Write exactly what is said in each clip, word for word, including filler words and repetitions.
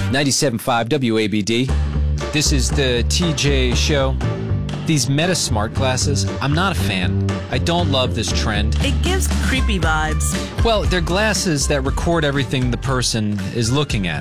ninety-seven point five W A B D. This is the T J Show. These Meta smart glasses, I'm not a fan. I don't love this trend. It gives creepy vibes. Well, they're glasses that record everything the person is looking at.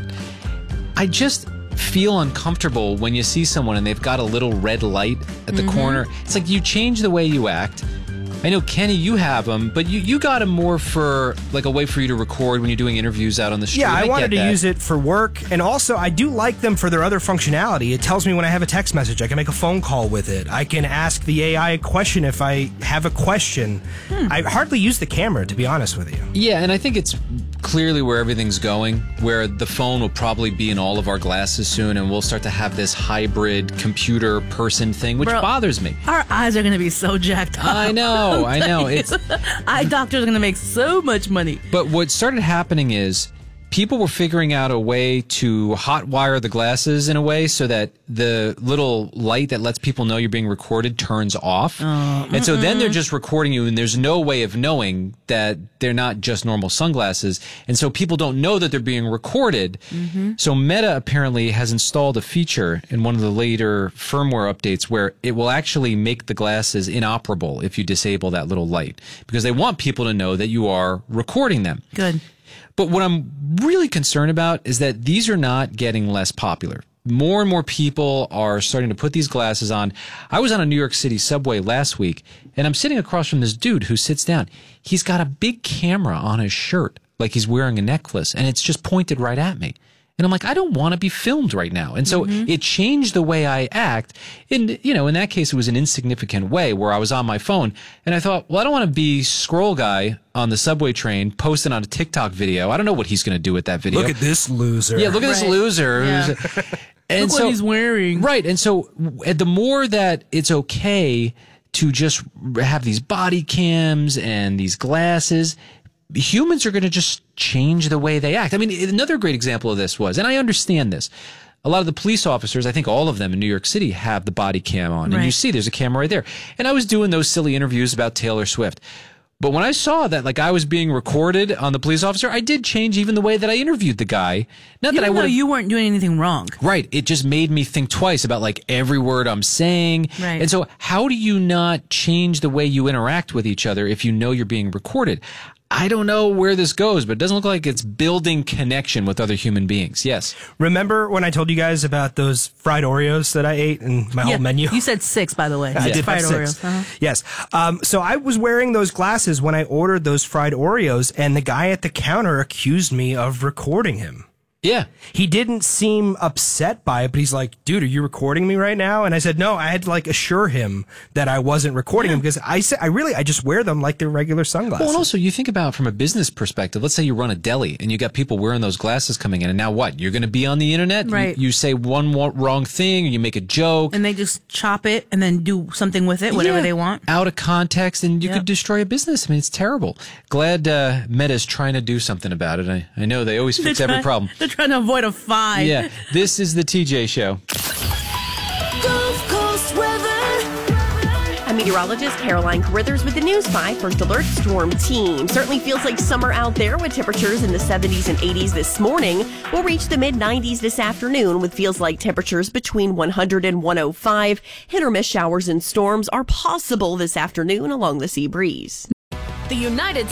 I just feel uncomfortable when you see someone and they've got a little red light at the mm-hmm. corner. It's like you change the way you act. I know, Kenny, you have them, but you, you got them more for, like, a way for you to record when you're doing interviews out on the street. Yeah, I, I wanted to that. use it for work, and also I do like them for their other functionality. It tells me when I have a text message. I can make a phone call with it. I can ask the A I a question if I have a question. Hmm. I hardly use the camera, to be honest with you. Yeah, and I think it's clearly where everything's going, where the phone will probably be in all of our glasses soon, and we'll start to have this hybrid computer person thing, which Bro, bothers me. Our eyes are going to be so jacked up. I know. I know. It's eye doctors are going to make so much money. But what started happening is people were figuring out a way to hotwire the glasses in a way so that the little light that lets people know you're being recorded turns off. Oh, and so then they're just recording you, and there's no way of knowing that they're not just normal sunglasses. And so people don't know that they're being recorded. Mm-hmm. So Meta apparently has installed a feature in one of the later firmware updates where it will actually make the glasses inoperable if you disable that little light, because they want people to know that you are recording them. Good. But what I'm really concerned about is that these are not getting less popular. More and more people are starting to put these glasses on. I was on a New York City subway last week, and I'm sitting across from this dude who sits down. He's got a big camera on his shirt, like he's wearing a necklace, and it's just pointed right at me. And I'm like, I don't want to be filmed right now. And so mm-hmm. it changed the way I act. And, you know, in that case, it was an insignificant way where I was on my phone. And I thought, well, I don't want to be scroll guy on the subway train posting on a TikTok video. I don't know what he's going to do with that video. Look at this loser. Yeah, look at right. this loser. Yeah. And look so, what he's wearing. Right. And so the more that it's okay to just have these body cams and these glasses, humans are going to just change the way they act. I mean, another great example of this was, and I understand this, a lot of the police officers, I think all of them in New York City, have the body cam on. Right. And you see there's a camera right there. And I was doing those silly interviews about Taylor Swift. But when I saw that, like, I was being recorded on the police officer, I did change even the way that I interviewed the guy. Not Even that I though would. you weren't doing anything wrong. Right. It just made me think twice about, like, every word I'm saying. Right. And so how do you not change the way you interact with each other if you know you're being recorded? I don't know where this goes, but it doesn't look like it's building connection with other human beings. Yes. Remember when I told you guys about those fried Oreos that I ate and my yeah, whole menu? You said six, by the way. I Six did fried have six. Oreos. Uh-huh. Yes. Um, so I was wearing those glasses when I ordered those fried Oreos, and the guy at the counter accused me of recording him. Yeah. He didn't seem upset by it, but he's like, dude, are you recording me right now? And I said, no, I had to like assure him that I wasn't recording yeah. him, because I said, I really, I just wear them like they're regular sunglasses. Well, and also you think about from a business perspective, let's say you run a deli and you got people wearing those glasses coming in, and now what? You're going to be on the internet? Right. You, you say one wrong thing, or you make a joke. And they just chop it and then do something with it, whatever yeah. they want. Out of context, and you yep. could destroy a business. I mean, it's terrible. Glad uh, Meta's trying to do something about it. I, I know they always fix trying, every problem. They're trying to avoid a fine. Yeah, this is the T J Show. Gulf Coast weather. I'm meteorologist Caroline Carithers with the News five First Alert Storm Team. Certainly feels like summer out there with temperatures in the seventies and eighties this morning. We'll reach the mid nineties this afternoon with feels like temperatures between one hundred and one oh five. Hit or miss showers and storms are possible this afternoon along the sea breeze. The United